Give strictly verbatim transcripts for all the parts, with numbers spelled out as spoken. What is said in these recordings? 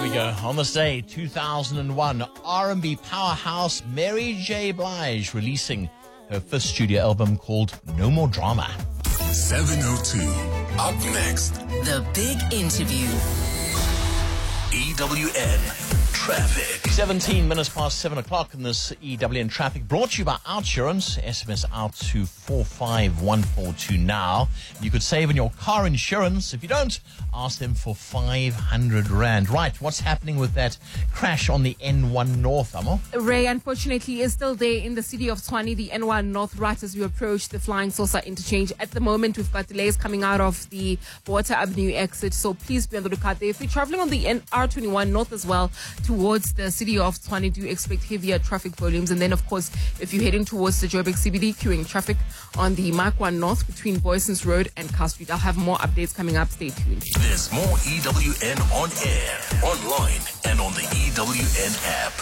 we go. On this day, two thousand one, R and B powerhouse Mary J. Blige releasing her fifth studio album called No More Drama. seven oh two. Up next, The Big Interview. E W N Traffic. seventeen minutes past seven o'clock in this E W N Traffic, brought to you by Outsurance. S M S out to four five one four two now. You could save on your car insurance. If you don't, ask them for five hundred rand. Right, what's happening with that crash on the N one North, Amo? Ray, unfortunately, is still there in the city of Tshwane, the N one North, right as we approach the Flying Saucer interchange. At the moment, we've got delays coming out of the Water Avenue exit, so please be on the lookout there. If you're traveling on the R twenty-one North as well, towards the city of Tshwane, do expect heavier traffic volumes. And then, of course, if you're heading towards the Joburg C B D, queuing traffic on the Mark one North between Boysons Road and Car Street. I'll have more updates coming up. Stay tuned. There's more E W N on air, online, and on the E W N app.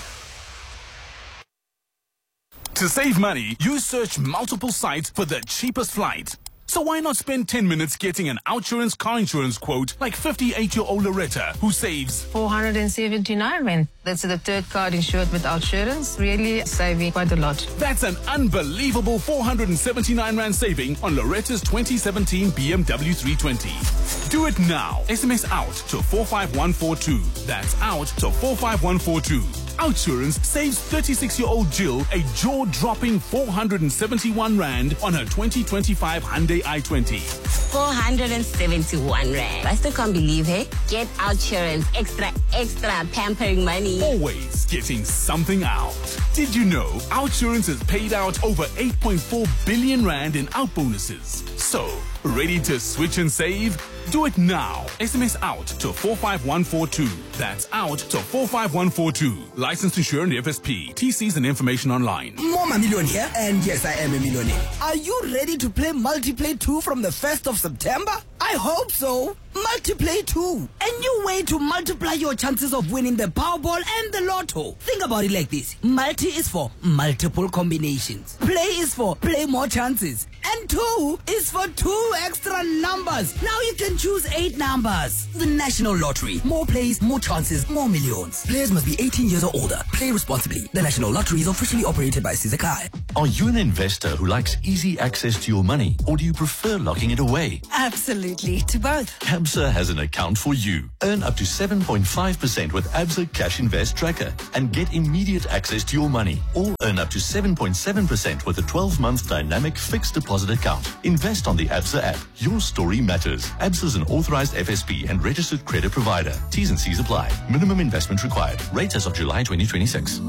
To save money, you search multiple sites for the cheapest flight. So why not spend ten minutes getting an Outsurance car insurance quote like fifty-eight-year-old Loretta, who saves four hundred seventy-nine rand. That's the third card insured with Outsurance, really saving quite a lot. That's an unbelievable four hundred seventy-nine rand saving on Loretta's twenty seventeen B M W three twenty. Do it now. S M S out to four five one four two. That's out to four five one four two. Outsurance saves thirty-six-year-old Jill a jaw-dropping four hundred seventy-one rand on her twenty twenty-five Hyundai i twenty. four hundred seventy-one rand. I still can't believe it. Get Outsurance extra, extra pampering money. Always getting something out. Did you know Outsurance has paid out over eight point four billion rand in out bonuses? So, ready to switch and save? Do it now. S M S out to four five one four two. That's out to four five one four two. Licensed insured F S P. T Cs and information online. Mama Million here, and yes, I am a millionaire. Are you ready to play Multiplay two from the first of September? I hope so. Multiplay two. A new way to multiply your chances of winning the Powerball and the Lotto. Think about it like this. Multi is for multiple combinations. Play is for play more chances. And two is for two extra numbers. Now you can choose eight numbers. The National Lottery. More plays, more chances, more millions. Players must be eighteen years or older. Play responsibly. The National Lottery is officially operated by Sizakai. Are you an investor who likes easy access to your money, or do you prefer locking it away? Absolutely, to both. Absa has an account for you. Earn up to seven point five percent with Absa Cash Invest Tracker and get immediate access to your money. Or earn up to seven point seven percent with a twelve-month dynamic fixed deposit account. Invest on the Absa app. Your story matters. Absa is an authorized F S P and registered credit provider. T's and C's apply. Minimum investment required. Rate as of July twenty twenty-six.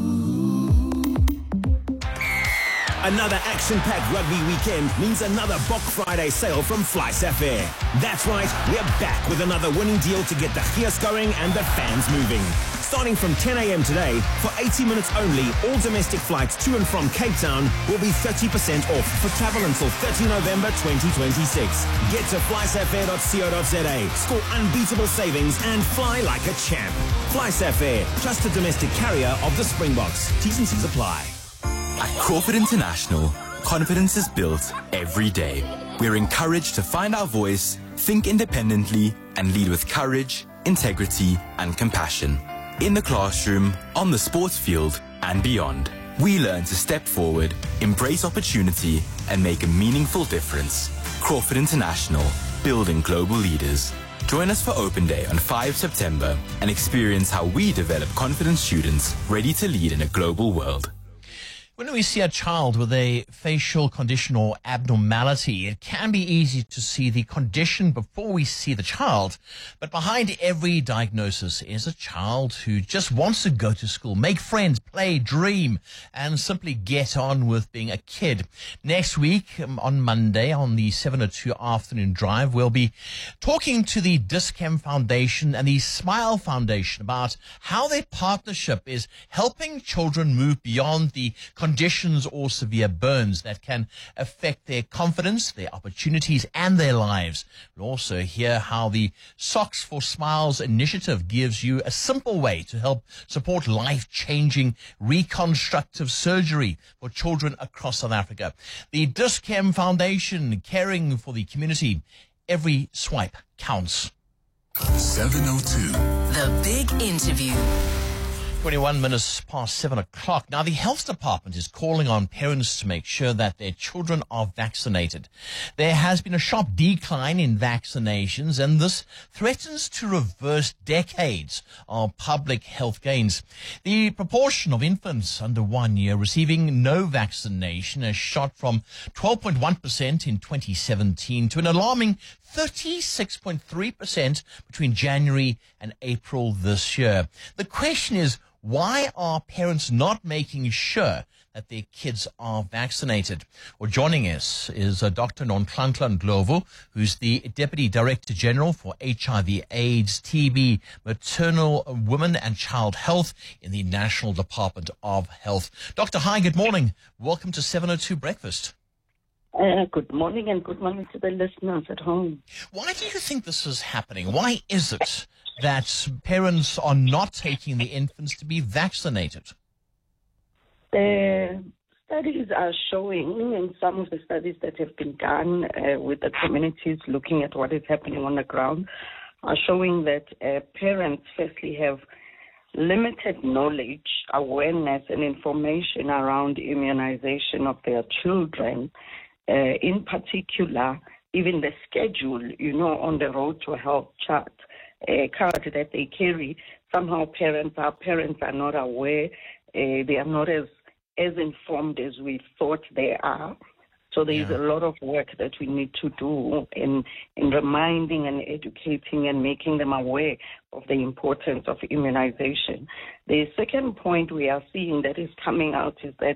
Another action-packed rugby weekend means another Bok Friday sale from FlySafair. That's right, we're back with another winning deal to get the gears going and the fans moving. Starting from ten a.m. today, for eighty minutes only, all domestic flights to and from Cape Town will be thirty percent off for travel until thirtieth of November twenty twenty-six. Get to fly safair dot co dot za, score unbeatable savings and fly like a champ. FlySafair, trusted domestic carrier of the Springboks. T's and C's apply. At Crawford International, confidence is built every day. We're encouraged to find our voice, think independently, and lead with courage, integrity, and compassion. In the classroom, on the sports field, and beyond, we learn to step forward, embrace opportunity, and make a meaningful difference. Crawford International, building global leaders. Join us for Open Day on the fifth of September and experience how we develop confident students ready to lead in a global world. When we see a child with a facial condition or abnormality, it can be easy to see the condition before we see the child. But behind every diagnosis is a child who just wants to go to school, make friends, play, dream, and simply get on with being a kid. Next week, um, on Monday, on the seven oh two afternoon drive, we'll be talking to the Dis-Chem Foundation and the Smile Foundation about how their partnership is helping children move beyond the conditions or severe burns that can affect their confidence, their opportunities, and their lives. We'll also hear how the Socks for Smiles initiative gives you a simple way to help support life-changing reconstructive surgery for children across South Africa. The Dis-Chem Foundation, caring for the community. Every swipe counts. seven oh two. The Big Interview. twenty-one minutes past seven o'clock. Now, the health department is calling on parents to make sure that their children are vaccinated. There has been a sharp decline in vaccinations, and this threatens to reverse decades of public health gains. The proportion of infants under one year receiving no vaccination has shot from twelve point one percent in twenty seventeen to an alarming thirty-six point three percent between January and April this year. The question is, why are parents not making sure that their kids are vaccinated? Well, joining us is uh, Doctor Nonhlanhla Ndlovu, who's the Deputy Director General for H I V AIDS, T B, Maternal, Women and Child Health in the National Department of Health. Doctor, hi, good morning. Welcome to seven oh two Breakfast. Uh, good morning and good morning to the listeners at home. Why do you think this is happening? Why is it that parents are not taking the infants to be vaccinated? The studies are showing, and some of the studies that have been done uh, with the communities looking at what is happening on the ground, are showing that uh, parents firstly have limited knowledge, awareness, and information around immunization of their children. Uh, in particular, even the schedule, you know, on the Road to Health chart, uh, card that they carry, somehow parents, our parents are not aware, uh, they are not as, as informed as we thought they are. So there is Yeah. a lot of work that we need to do in, in reminding and educating and making them aware of the importance of immunization. The second point we are seeing that is coming out is that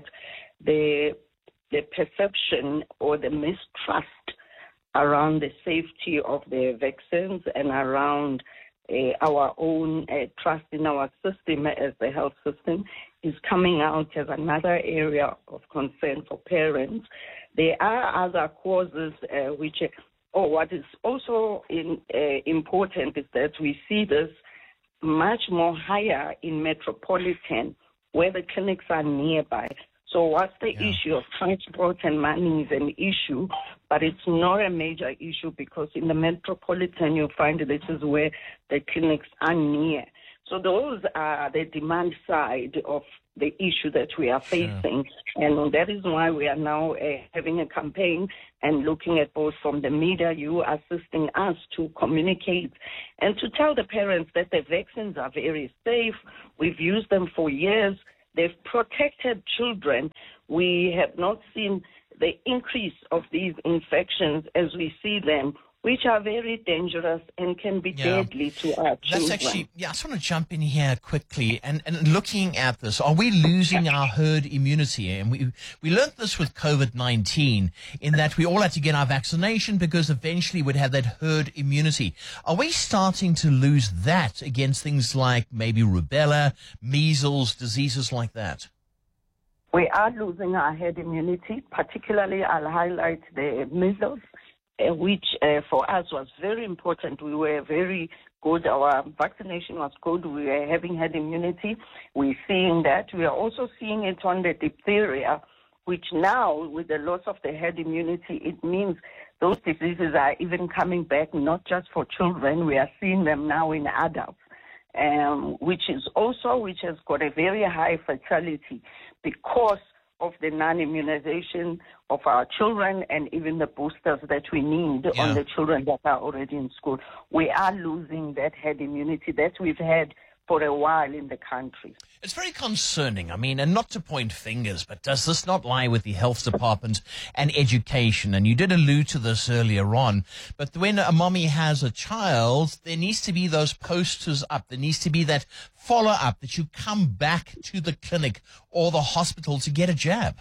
the the perception or the mistrust around the safety of the vaccines and around uh, our own uh, trust in our system as the health system is coming out as another area of concern for parents. There are other causes uh, which, or what is also in, uh, important is that we see this much more higher in metropolitan where the clinics are nearby. So what's the Yeah. issue of transport and money is an issue, but it's not a major issue because in the metropolitan you find this is where the clinics are near. So those are the demand side of the issue that we are facing. Sure. And that is why we are now uh, having a campaign and looking at both from the media, you assisting us to communicate and to tell the parents that the vaccines are very safe. We've used them for years. They've protected children. We have not seen the increase of these infections as we see them, which are very dangerous and can be Yeah. deadly to our That's children. actually, yeah, I just want to jump in here quickly and, and looking at this. Are we losing our herd immunity? And we we learned this with COVID nineteen in that we all had to get our vaccination because eventually we'd have that herd immunity. Are we starting to lose that against things like maybe rubella, measles, diseases like that? We are losing our herd immunity, particularly I'll highlight the measles, uh, which uh, for us was very important. We were very good. Our vaccination was good. We were having herd immunity. We're seeing that. We are also seeing it on the diphtheria, which now, with the loss of the herd immunity, it means those diseases are even coming back, not just for children. We are seeing them now in adults. Um, which is also, which has got a very high fatality because of the non-immunization of our children and even the boosters that we need Yeah. on the children that are already in school. We are losing that herd immunity that we've had for a while in the country. It's very concerning. I mean, and not to point fingers, but does this not lie with the health department and education? And you did allude to this earlier on, but when a mommy has a child, there needs to be those posters up. There needs to be that follow-up that you come back to the clinic or the hospital to get a jab.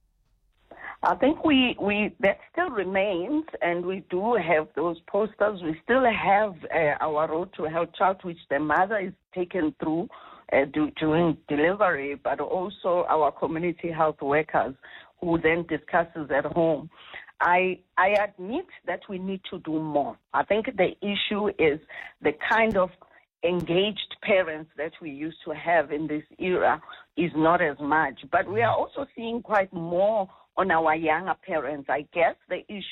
I think we, we that still remains, and we do have those posters. We still have uh, our Road to Health chart, which the mother is taken through uh, do, during delivery, but also our community health workers who then discusses at home. I I admit that we need to do more. I think the issue is the kind of engaged parents that we used to have in this era is not as much, but we are also seeing quite more on our younger parents. I guess the issue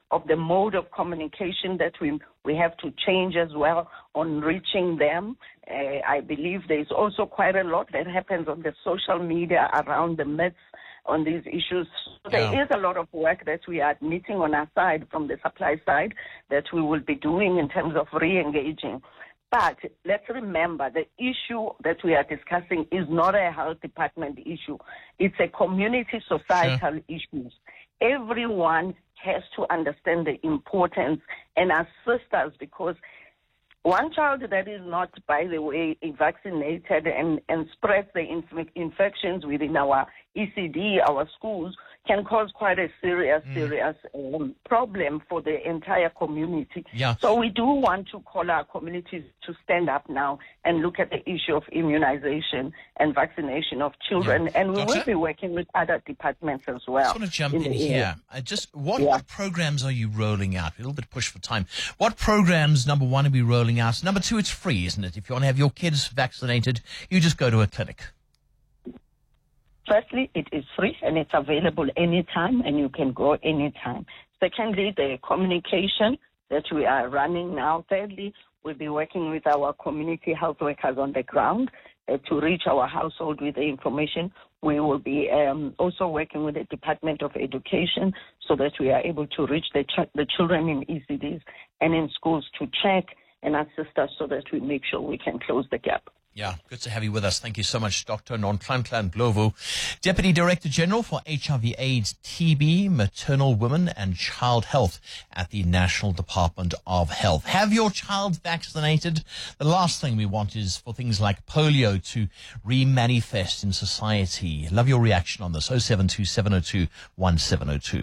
of the mode of communication that we we have to change as well on reaching them. Uh, I believe there's also quite a lot that happens on the social media around the myths on these issues. So Yeah. there is a lot of work that we are admitting on our side, from the supply side, that we will be doing in terms of re-engaging. But let's remember, the issue that we are discussing is not a health department issue. It's a community societal Sure. issue. Everyone has to understand the importance and assist us, because one child that is not, by the way, vaccinated and, and spreads the inf- infections within our E C D, our schools, can cause quite a serious, Mm. serious um, problem for the entire community. Yeah. So we do want to call our communities to stand up now and look at the issue of immunization and vaccination of children. Yeah. And we Doctor? will be working with other departments as well. I just want to jump in, the here. area. Uh, just what, Yeah. what programs are you rolling out? A little bit push for time. What programs, number one, are we rolling out? Number two, it's free, isn't it? If you want to have your kids vaccinated, you just go to a clinic. Firstly, it is free and it's available anytime, and you can go anytime. Secondly, the communication that we are running now. Thirdly, we'll be working with our community health workers on the ground uh, to reach our household with the information. We will be um, also working with the Department of Education so that we are able to reach the, ch- the children in E C Ds and in schools to check and assist us so that we make sure we can close the gap. Yeah, good to have you with us. Thank you so much, Doctor Nonhlanhla Ndlovu, Deputy Director General for H I V AIDS, T B, Maternal Women and Child Health at the National Department of Health. Have your child vaccinated. The last thing we want is for things like polio to re-manifest in society. Love your reaction on this. oh seven two, seven oh two, one seven oh two.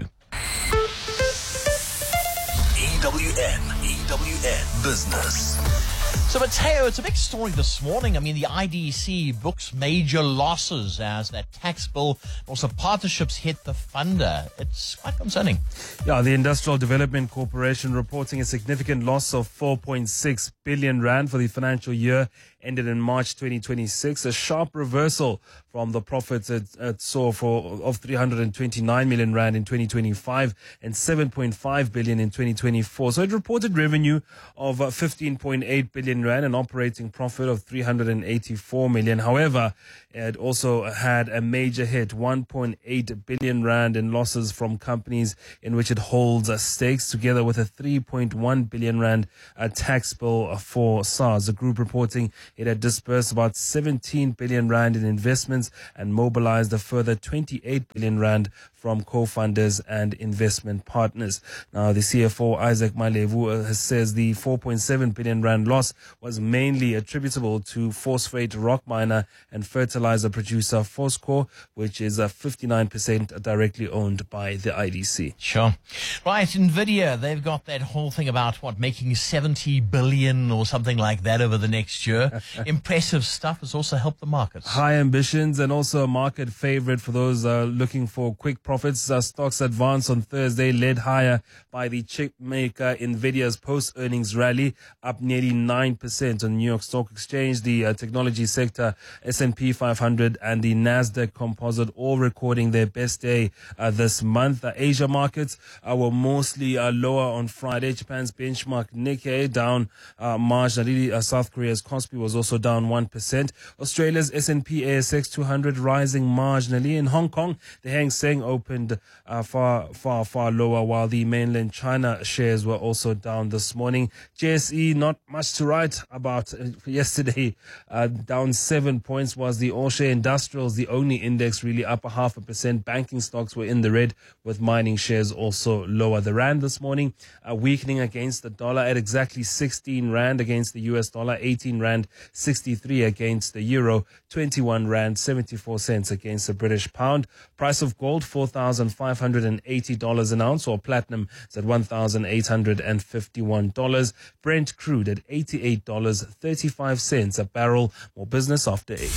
E W N, E W N Business. So, Mateo, it's a big story this morning. I mean, the I D C books major losses as that tax bill, also partnerships hit the funder. It's quite concerning. Yeah, the Industrial Development Corporation reporting a significant loss of four point six billion rand for the financial year ended in March twenty twenty-six, a sharp reversal from the profits it, it saw for of three hundred twenty-nine million rand in twenty twenty-five and seven point five billion in twenty twenty-four. So it reported revenue of uh, fifteen point eight billion rand and operating profit of three hundred eighty-four million. However, it also had a major hit, one point eight billion rand in losses from companies in which it holds uh, stakes, together with a three point one billion rand uh, tax bill for SARS. The group reporting it had disbursed about seventeen billion rand in investments and mobilized a further twenty-eight billion rand from co-funders and investment partners. Now, the C F O, Isaac Malevu, uh, says the four point seven billion rand loss was mainly attributable to phosphate rock miner and fertilizer producer Phoscore, which is uh, fifty-nine percent directly owned by the I D C. Sure. Right, NVIDIA, they've got that whole thing about, what, making seventy billion or something like that over the next year. Impressive stuff. Has also helped the markets. High ambitions and also a market favorite for those uh, looking for quick profits. Uh, stocks advanced on Thursday, led higher by the chip maker NVIDIA's post-earnings rally, up nearly nine percent on New York Stock Exchange. The uh, technology sector, S and P five hundred and the Nasdaq Composite all recording their best day uh, this month. Uh, Asia markets uh, were mostly uh, lower on Friday. Japan's benchmark Nikkei down uh, marginally. Uh, South Korea's Kospi was also down one percent. Australia's S and P A S X two hundred rising marginally. In Hong Kong, the Hang Seng opened uh, far, far, far lower, while the mainland China shares were also down this morning. J S E, not much to write about uh, yesterday, uh, down seven points was the All Share Industrials, the only index really up a half a percent. Banking stocks were in the red, with mining shares also lower. The rand this morning uh, weakening against the dollar at exactly sixteen rand against the U S dollar, eighteen rand sixty-three against the euro, twenty-one rand seventy-four cents against the British pound. Price of gold four thousand five hundred eighty dollars an ounce, or platinum is at one thousand eight hundred fifty-one dollars. Brent crude at eighty-eight dollars and thirty-five cents a barrel. More business after eight.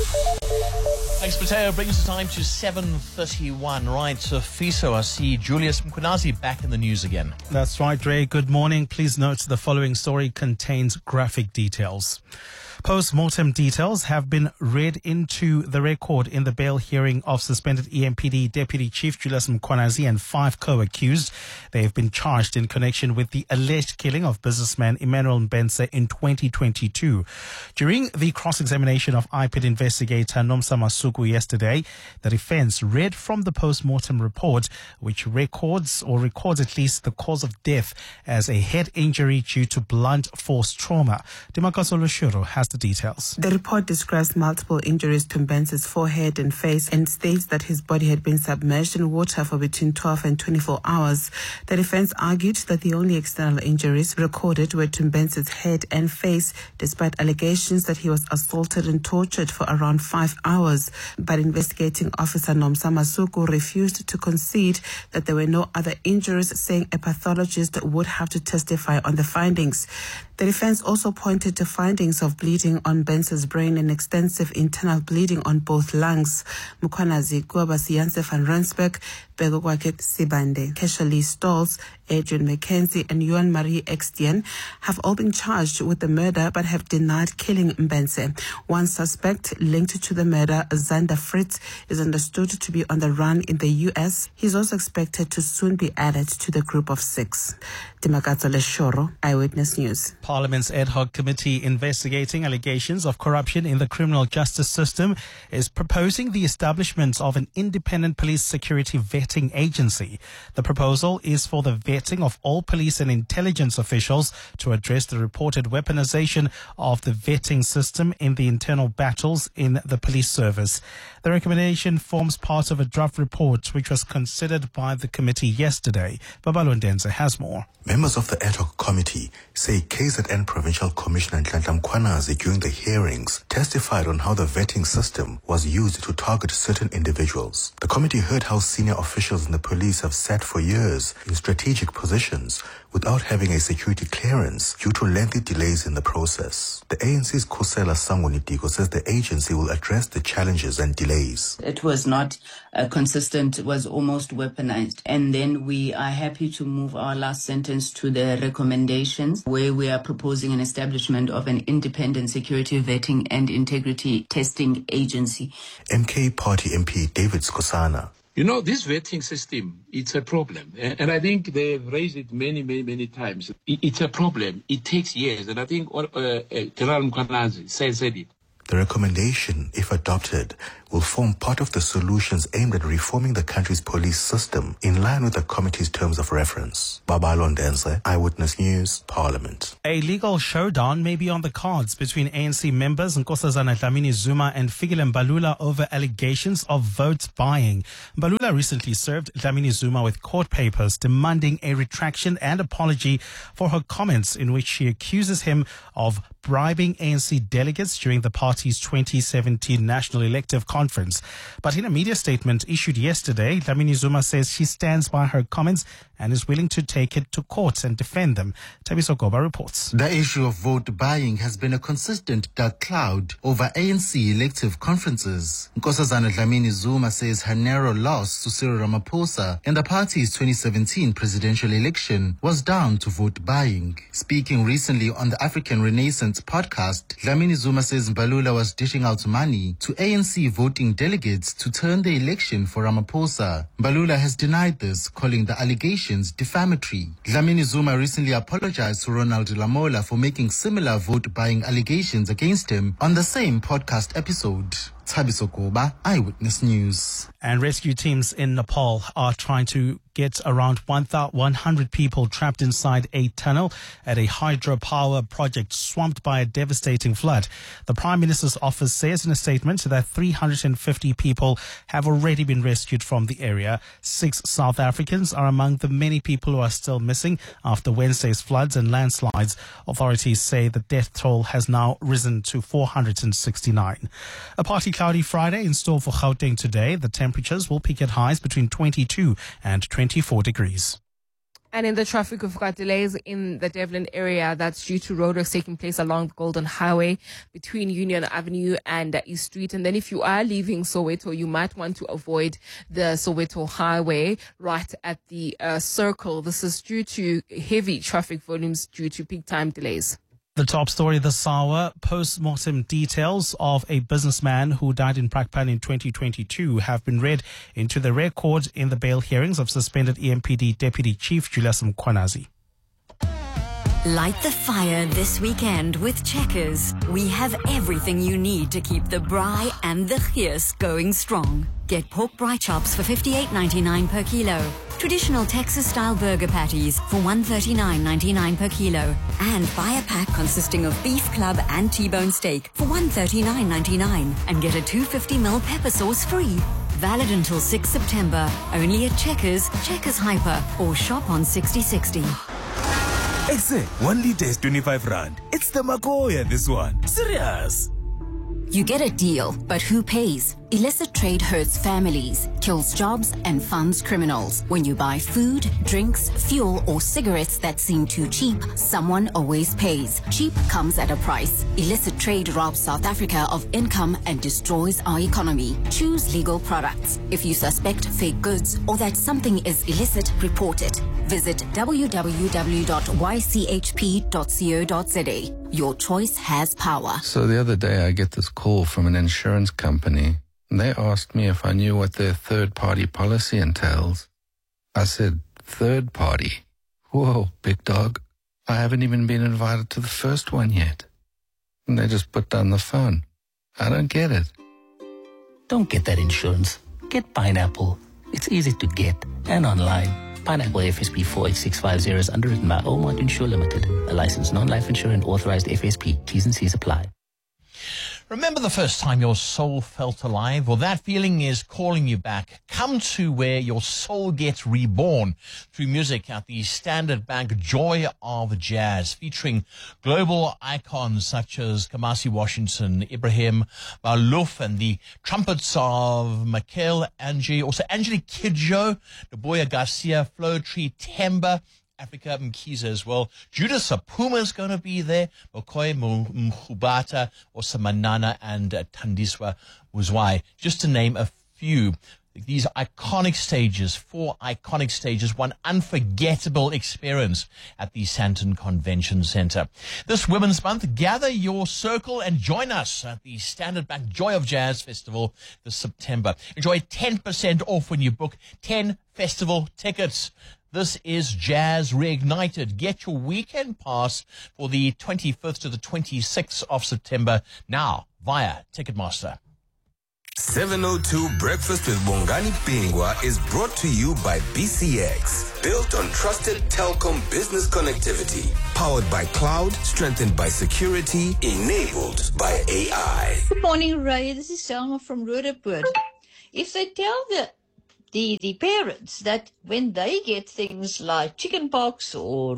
Thanks, Mateo. Brings the time to seven thirty-one. Right, so Fiso, I see Julius Mkhwanazi back in the news again. That's right, Ray. Good morning. Please note the following story contains graphic details. Post-mortem details have been read into the record in the bail hearing of suspended E M P D Deputy Chief Julius Mkhwanazi and five co-accused. They have been charged in connection with the alleged killing of businessman Emmanuel Mbense in twenty twenty-two. During the cross-examination of I P I D investigator Nomsa Masuku yesterday, the defense read from the post-mortem report, which records or records at least the cause of death as a head injury due to blunt force trauma. Dimakaso Lushuru has the details. The report describes multiple injuries to Mbense's forehead and face and states that his body had been submerged in water for between twelve and twenty-four hours. The defense argued that the only external injuries recorded were to Mbense's head and face, despite allegations that he was assaulted and tortured for around five hours. But investigating officer Nomsa Masuku refused to concede that there were no other injuries, saying a pathologist would have to testify on the findings. The defense also pointed to findings of bleeding on Mbense's brain and extensive internal bleeding on both lungs. Mkhwanazi, Kuabasi Janse van Rensburg, Begokwaket Sibande, Kesha Lee Stolz, Adrian McKenzie and Yuan Marie Extien have all been charged with the murder but have denied killing Mbense. One suspect linked to the murder, Zander Fritz, is understood to be on the run in the U S. He's also expected to soon be added to the group of six. Dimakato Leshoro, Eyewitness News. Parliament's ad hoc committee investigating allegations of corruption in the criminal justice system is proposing the establishment of an independent police security vetting agency. The proposal is for the vetting of all police and intelligence officials to address the reported weaponization of the vetting system in the internal battles in the police service. The recommendation forms part of a draft report which was considered by the committee yesterday. Babalo Ndenze has more. Members of the ad hoc committee say K Z N Provincial Commissioner Nhlanhla Mkhwanazi during the hearings testified on how the vetting system was used to target certain individuals. The committee heard how senior officials in the police have sat for years in strategic positions without having a security clearance due to lengthy delays in the process. The A N C's Khusela Sangweni-Tiko says the agency will address the challenges and delays. It was not uh, consistent, it was almost weaponized. And then we are happy to move our last sentence to the recommendations, where we are proposing an establishment of an independent security vetting and integrity testing agency. M K Party M P David Skosana. You know, this vetting system, it's a problem. And I think they've raised it many, many, many times. It's a problem. It takes years. And I think uh, uh, General Mkhwanazi said it. The recommendation, if adopted, will form part of the solutions aimed at reforming the country's police system in line with the committee's terms of reference. Babalo Ndenze, Eyewitness News, Parliament. A legal showdown may be on the cards between A N C members Nkosazana Dlamini Zuma and Fikile Mbalula over allegations of vote buying. Mbalula recently served Dlamini Zuma with court papers demanding a retraction and apology for her comments in which she accuses him of bribing A N C delegates during the party's twenty seventeen National Elective Conference. But in a media statement issued yesterday, Dlamini Zuma says she stands by her comments and is willing to take it to court and defend them. Tabiso Goba reports. The issue of vote buying has been a consistent dark cloud over A N C elective conferences. Nkosazana Dlamini Zuma says her narrow loss to Cyril Ramaphosa in the party's twenty seventeen presidential election was down to vote buying. Speaking recently on the African Renaissance podcast, Dlamini Zuma says Mbalula was dishing out money to A N C voting delegates to turn the election for Ramaphosa. Mbalula has denied this, calling the allegations defamatory. Dlamini Zuma recently apologized to Ronald Lamola for making similar vote-buying allegations against him on the same podcast episode. Tabiso Goba, Eyewitness News. And rescue teams in Nepal are trying to get around one hundred people trapped inside a tunnel at a hydropower project swamped by a devastating flood. The Prime Minister's office says in a statement that three hundred fifty people have already been rescued from the area. Six South Africans are among the many people who are still missing after Wednesday's floods and landslides. Authorities say the death toll has now risen to four hundred sixty-nine. A partly cloudy Friday in store for Gauteng today. The temperatures will peak at highs between twenty-two and twenty-four degrees. And in the traffic, we've got delays in the Devlin area. That's due to roadworks taking place along the Golden Highway between Union Avenue and East Street. And then if you are leaving Soweto, you might want to avoid the Soweto Highway right at the uh, circle. This is due to heavy traffic volumes due to peak time delays. The top story this hour, post-mortem details of a businessman who died in Brakpan in twenty twenty-two have been read into the record in the bail hearings of suspended E M P D Deputy Chief Julius Mkhwanazi. Light the fire this weekend with Checkers. We have everything you need to keep the braai and the geus going strong. Get pork braai chops for fifty-eight ninety-nine per kilo. Traditional Texas-style burger patties for one thirty-nine ninety-nine per kilo. And buy a pack consisting of beef club and T-bone steak for one thirty-nine ninety-nine. And get a two fifty milliliter pepper sauce free. Valid until sixth September. Only at Checkers, Checkers Hyper, or shop on sixty sixty. Exe, one liter is twenty-five rand. It's the Magoya, this one. Serious. You get a deal, but who pays? Illicit trade hurts families, kills jobs, and funds criminals. When you buy food, drinks, fuel, or cigarettes that seem too cheap, someone always pays. Cheap comes at a price. Illicit trade robs South Africa of income and destroys our economy. Choose legal products. If you suspect fake goods or that something is illicit, report it. Visit w w w dot y c h p dot co dot z a. Your choice has power. So the other day I get this call from an insurance company. They asked me if I knew what their third-party policy entails. I said, third party? Whoa, big dog. I haven't even been invited to the first one yet. And they just put down the phone. I don't get it. Don't get that insurance. Get Pineapple. It's easy to get and online. Pineapple F S P four eight six five zero is underwritten by Omart Insure Limited, a licensed non-life insurer and authorized F S P. T's and C's apply. Remember the first time your soul felt alive? Well, that feeling is calling you back. Come to where your soul gets reborn through music at the Standard Bank Joy of Jazz, featuring global icons such as Kamasi Washington, Ibrahim Malouf, and the trumpets of Michael Angie, also Angelique Kidjo, Naboya Garcia, Flo Tree Temba, Africa Mkhize as well. Judas Apuma is going to be there. Mokoe Mkhubata, also Manana, and uh, Thandiswa Muzwai, just to name a few. These iconic stages, four iconic stages, one unforgettable experience at the Sandton Convention Center. This Women's Month, gather your circle and join us at the Standard Bank Joy of Jazz Festival this September. Enjoy ten percent off when you book ten festival tickets. This is Jazz Reignited. Get your weekend pass for the twenty-fifth to the twenty-sixth of September now via Ticketmaster. seven oh two Breakfast with Bongani Pingwa is brought to you by B C X. Built on trusted telecom business connectivity. Powered by cloud, strengthened by security, enabled by A I. Good morning, Ray. This is Selma from Roodepoort. If they tell the The, the parents that when they get things like chicken pox or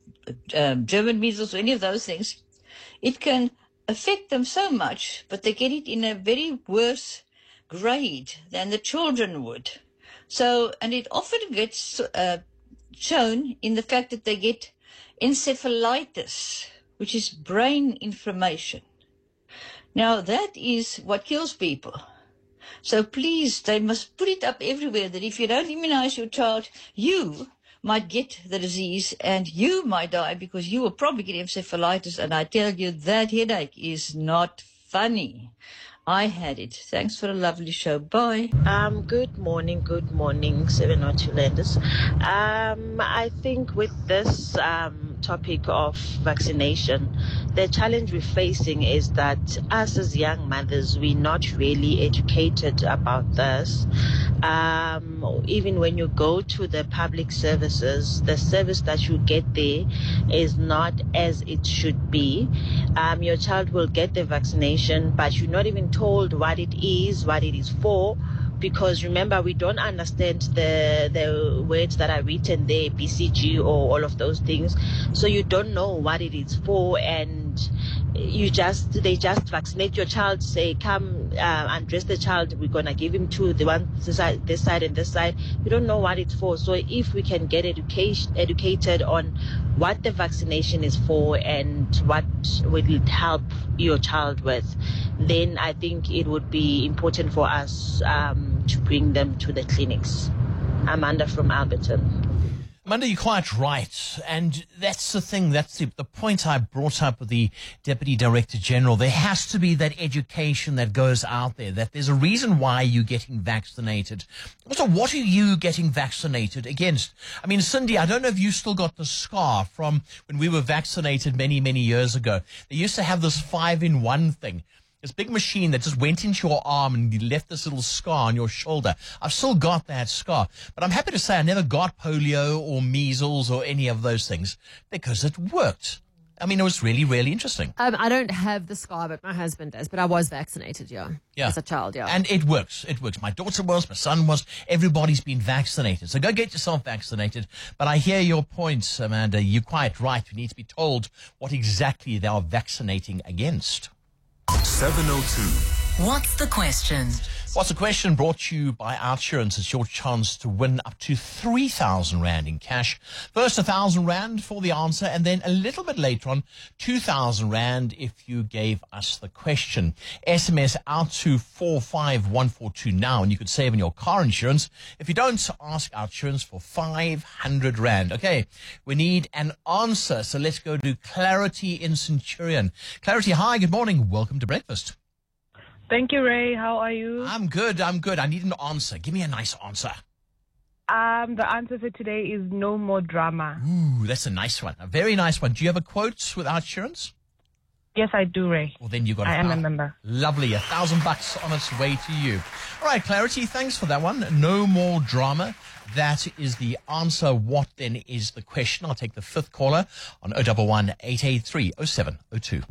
um, German measles or any of those things, it can affect them so much, but they get it in a very worse grade than the children would. So, and it often gets uh, shown in the fact that they get encephalitis, which is brain inflammation. Now, that is what kills people. So please, they must put it up everywhere that if you don't immunize your child, you might get the disease and you might die because you will probably get encephalitis. And I tell you, that headache is not funny. I had it. Thanks for a lovely show. Bye. Um, good morning, good morning, seven oh two Landers. Um, I think with this um, topic of vaccination, the challenge we're facing is that us as young mothers, we're not really educated about this. Um, even when you go to the public services, the service that you get there is not as it should be. Um, your child will get the vaccination, but you're not even told what it is, what it is for, because remember, we don't understand the the words that are written there, B C G or all of those things, so you don't know what it is for, and you just they just vaccinate your child, say come uh, undress the child, we're gonna give him to the one this side, this side and this side. You don't know what it's for. So if we can get education educated on what the vaccination is for and what will it help your child with, then I think it would be important for us um, to bring them to the clinics. Amanda from Alberton. Amanda, you're quite right. And that's the thing. That's the, the point I brought up with the Deputy Director General. There has to be that education that goes out there, that there's a reason why you're getting vaccinated. Also, what are you getting vaccinated against? I mean, Cindy, I don't know if you still got the scar from when we were vaccinated many, many years ago. They used to have this five-in-one thing. This big machine that just went into your arm and left this little scar on your shoulder. I've still got that scar. But I'm happy to say I never got polio or measles or any of those things because it worked. I mean, it was really, really interesting. Um, I don't have the scar, but my husband does. But I was vaccinated, yeah, yeah. as a child, yeah. And it works. It works. My daughter was, my son was. Everybody's been vaccinated. So go get yourself vaccinated. But I hear your points, Amanda. You're quite right. We need to be told what exactly they are vaccinating against. seven oh two. What's the question? What's the question? Brought to you by Outsurance. It's your chance to win up to three thousand rand in cash. First one thousand rand for the answer, and then a little bit later on, two thousand rand if you gave us the question. S M S out to four five one four two now, and you could save on your car insurance. If you don't, ask Outsurance for five hundred rand. Okay, we need an answer, so let's go to Clarity in Centurion. Clarity, hi, good morning. Welcome to breakfast. Thank you, Ray. How are you? I'm good. I'm good. I need an answer. Give me a nice answer. Um, the answer for today is no more drama. Ooh, that's a nice one. A very nice one. Do you have a quote with Outsurance? Yes, I do, Ray. Well, then you got. I a am a member. Lovely. A thousand bucks on its way to you. All right, Clarity. Thanks for that one. No more drama. That is the answer. What then is the question? I'll take the fifth caller on oh one one, eight eight three, oh seven oh two.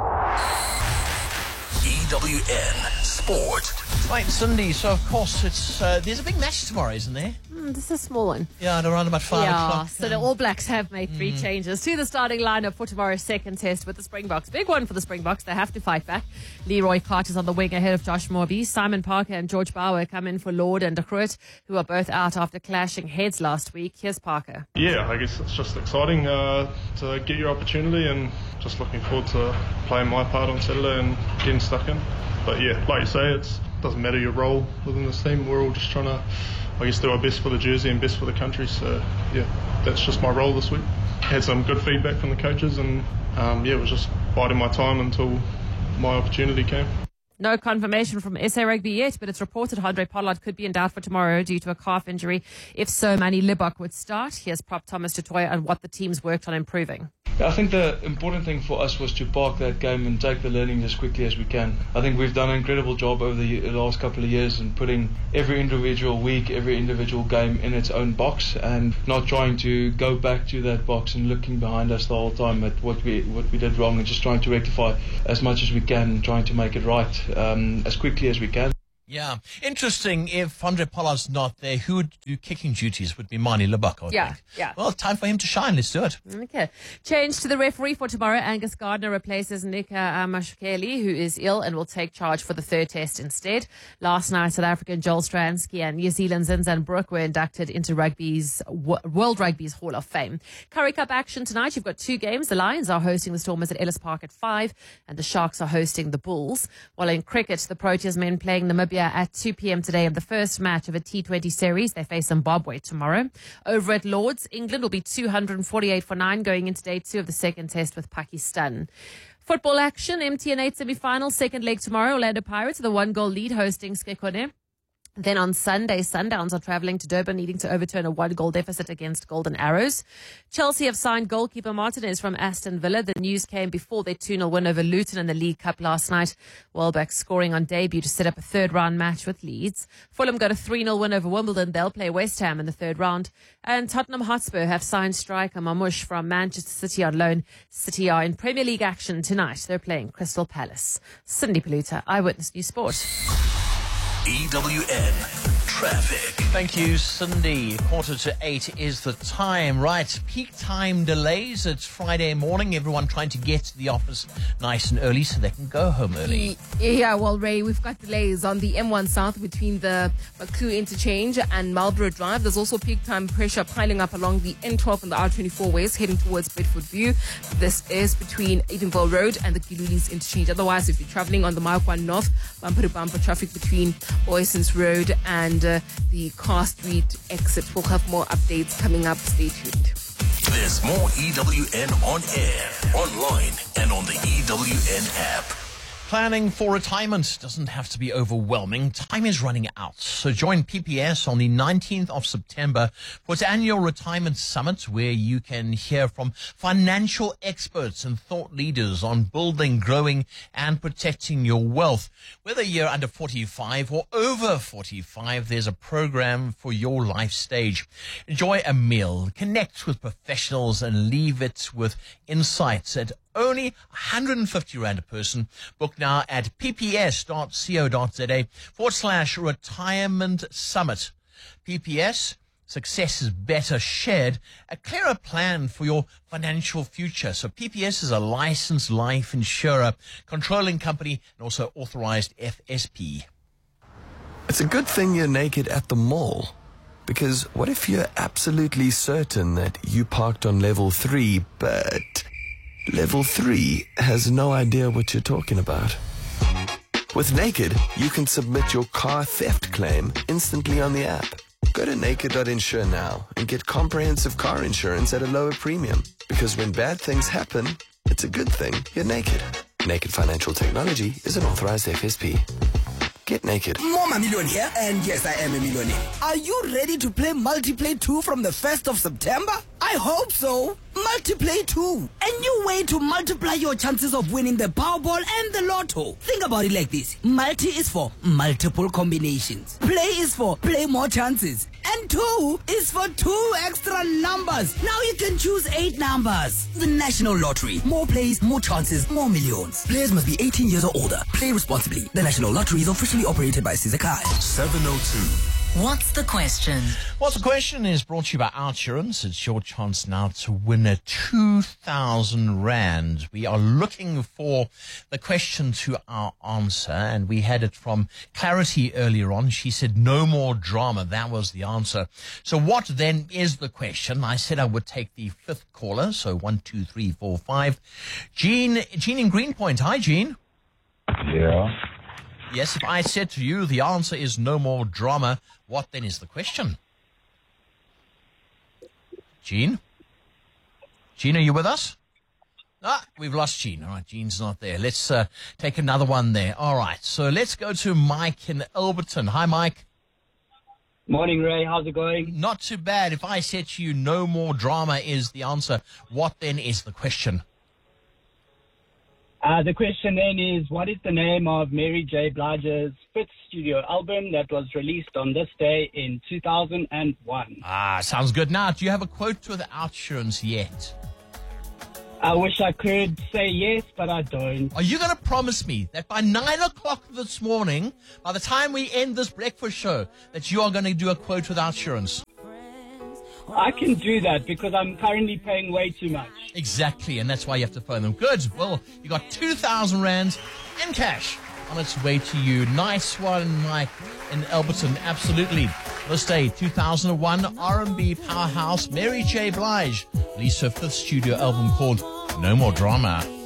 E W N Sport. Right, Cindy. So, of course, it's uh, there's a big match tomorrow, isn't there? Mm, this is a small one. Yeah, at around about five yeah, o'clock. so the All Blacks have made three Mm. changes to the starting lineup for tomorrow's second test with the Springboks. Big one for the Springboks. They have to fight back. Leroy Carter's on the wing ahead of Josh Morby. Simon Parker and George Bauer come in for Lord and De Groot, who are both out after clashing heads last week. Here's Parker. Yeah, I guess it's just exciting uh, to get your opportunity, and just looking forward to playing my part on Saturday and getting stuck in. But yeah, like you say, it doesn't matter your role within this team. We're all just trying to, I guess, do our best for the jersey and best for the country. So yeah, that's just my role this week. Had some good feedback from the coaches, and um, yeah, was just biding my time until my opportunity came. No confirmation from S A Rugby yet, but it's reported Andre Pollard could be in doubt for tomorrow due to a calf injury. If so, Manny Libok would start. Here's Prop Thomas Tutoya and what the team's worked on improving. I think the important thing for us was to park that game and take the learnings as quickly as we can. I think we've done an incredible job over the last couple of years in putting every individual week, every individual game in its own box, and not trying to go back to that box and looking behind us the whole time at what we what we did wrong, and just trying to rectify as much as we can and trying to make it right um, as quickly as we can. Yeah. Interesting. If Andre Pollard's not there, who would do kicking duties? Would be Manny Libok, I would Yeah, think. yeah. Well, time for him to shine. Let's do it. Okay. Change to the referee for tomorrow. Angus Gardner replaces Nika Mashukeli, who is ill and will take charge for the third test instead. Last night, South African Joel Stransky and New Zealand's Zinzan Brook were inducted into rugby's World Rugby's Hall of Fame. Currie Cup action tonight. You've got two games. The Lions are hosting the Stormers at Ellis Park at five, and the Sharks are hosting the Bulls. While in cricket, the Proteas men playing Namibia at two p.m. today in the first match of a T twenty series. They face Zimbabwe tomorrow. Over at Lords, England will be two hundred forty-eight for nine going into day two of the second test with Pakistan. Football action, M T N eight semi-final, second leg tomorrow. Orlando Pirates with a one-goal lead hosting Skekone. Then on Sunday, Sundowns are travelling to Durban, needing to overturn a one-goal deficit against Golden Arrows. Chelsea have signed goalkeeper Martinez from Aston Villa. The news came before their two nil win over Luton in the League Cup last night. Welbeck scoring on debut to set up a third-round match with Leeds. Fulham got a three nil win over Wimbledon. They'll play West Ham in the third round. And Tottenham Hotspur have signed striker Mamouche from Manchester City on loan. City are in Premier League action tonight. They're playing Crystal Palace. Cindy Paluta, Eyewitness News Sport. E W N Traffic. Thank you, Cindy. Quarter to eight is the time. Right, peak time delays. It's Friday morning. Everyone trying to get to the office nice and early so they can go home early. Yeah, well, Ray, we've got delays on the M one South between the Maclew Interchange and Marlborough Drive. There's also peak time pressure piling up along the N twelve and the R twenty-four ways heading towards Bedford View. This is between Edenville Road and the Gilulis Interchange. Otherwise, if you're traveling on the Mile one North, bumper to bumper traffic between Oysons Road and under the Car Street exit. We'll have more updates coming up. Stay tuned. There's more E W N on air, online, and on the E W N app. Planning for retirement doesn't have to be overwhelming. Time is running out. So join P P S on the nineteenth of September for its annual retirement summit, where you can hear from financial experts and thought leaders on building, growing, and protecting your wealth. Whether you're under forty-five or over forty-five, there's a program for your life stage. Enjoy a meal, connect with professionals, and leave it with insights at only one hundred fifty rand a person. Book now at pps.co.za forward slash retirement summit. P P S, success is better shared, a clearer plan for your financial future. So P P S is a licensed life insurer, controlling company, and also authorized F S P. It's a good thing you're naked at the mall. Because what if you're absolutely certain that you parked on level three, but level three has no idea what you're talking about? With Naked, you can submit your car theft claim instantly on the app. Go to naked dot insure now and get comprehensive car insurance at a lower premium. Because when bad things happen, it's a good thing you're naked. Naked Financial Technology is an authorized F S P. Get naked. Mama Million here, and yes, I am a millionaire. Are you ready to play Multiplay two from the first of September? I hope so. Multiplay two. A new way to multiply your chances of winning the Powerball and the Lotto. Think about it like this. Multi is for multiple combinations. Play is for play more chances. And two is for two extra numbers. Now you can choose eight numbers. The National Lottery. More plays, more chances, more millions. Players must be eighteen years or older. Play responsibly. The National Lottery is officially operated by Sizakai. seven oh two. What's the question? What's the question is brought to you by Outsurance. It's your chance now to win a two thousand rand. We are looking for the question to our answer, and we had it from Clarity earlier on. She said, no more drama. That was the answer. So what then is the question? I said I would take the fifth caller, so one, two, three, four, five. Jean, Jean in Greenpoint. Hi, Jean. Yeah. Yes, if I said to you the answer is no more drama, what then is the question? Jean? Jean, are you with us? Ah, we've lost Jean. All right, Jean's not there. Let's uh, take another one there. All right, so let's go to Mike in Alberton. Hi, Mike. Morning, Ray. How's it going? Not too bad. If I said to you no more drama is the answer, what then is the question? Uh, the question then is, what is the name of Mary J. Blige's fifth studio album that was released on this day in two thousand one? Ah, sounds good. Now, do you have a quote with Outsurance yet? I wish I could say yes, but I don't. Are you going to promise me that by nine o'clock this morning, by the time we end this breakfast show, that you are going to do a quote with Outsurance? I can do that because I'm currently paying way too much. Exactly, and that's why you have to phone them. Good. Well, you got two thousand rands in cash on its way to you. Nice one, Mike in Alberton. Absolutely. This day, two thousand one, R and B powerhouse Mary J. Blige released her fifth studio album called No More Drama.